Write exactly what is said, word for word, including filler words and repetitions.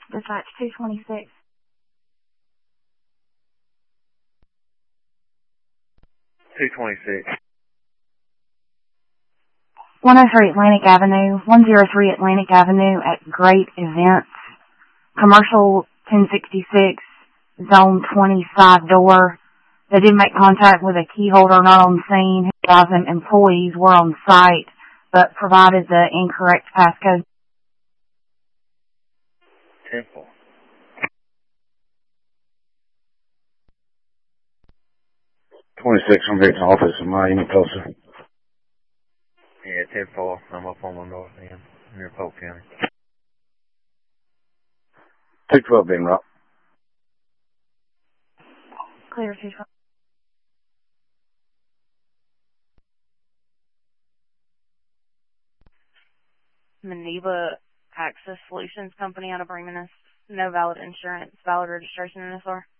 Dispatch two twenty-six. two twenty-six. one oh three Atlantic Avenue, one oh three Atlantic Avenue at Great Events. Commercial ten sixty-six, zone twenty, side door. They did make contact with a key holder not on scene. Advising employees were on site, but provided the incorrect passcode. Temple. twenty-six, I'm here at the office. Am I any closer? Yeah, ten four. I'm up on the north end, near Polk County. two twelve Ben Rock. Clear two twelve. Maneva Access Solutions Company out of Bremen. No valid insurance, valid registration in S R.